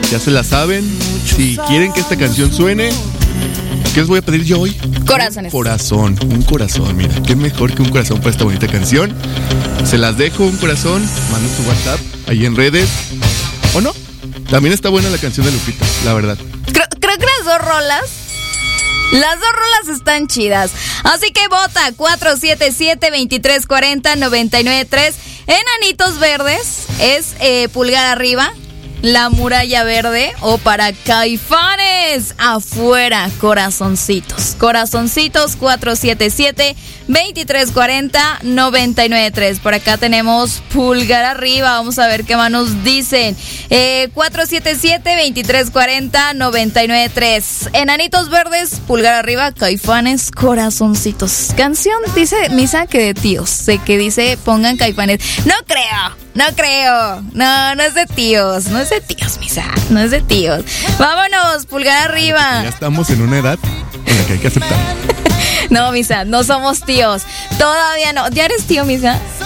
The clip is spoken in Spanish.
Ya se la saben. Si quieren que esta canción suene, ¿qué les voy a pedir yo hoy? Corazones. Un corazón, mira. Qué mejor que un corazón para esta bonita canción. Se las dejo, un corazón. Manden su WhatsApp ahí en redes. ¿O no? También está buena la canción de Lupita, la verdad. Creo que las dos rolas están chidas. Así que vota 477-2340-993. Enanitos Verdes es pulgar arriba. La Muralla Verde o para Caifanes afuera, corazoncitos 477-2340-993. Por acá tenemos pulgar arriba, vamos a ver qué más nos dicen. 477-2340-993. Enanitos Verdes, pulgar arriba, Caifanes, corazoncitos. Canción dice Misa que de tíos, sé que dice pongan Caifanes. No creo, no es de tíos, Misa, no es de tíos. Vámonos, pulgar arriba. Ya estamos en una edad en la que hay que aceptar. No, Misa, no somos tíos, todavía no. ¿Ya eres tío, Misa?